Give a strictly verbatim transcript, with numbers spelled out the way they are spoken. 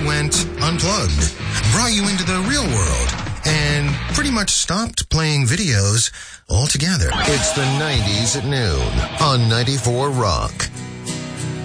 went unplugged, brought you into the real world, and pretty much stopped playing videos altogether. It's the nineties at noon on ninety-four Rock.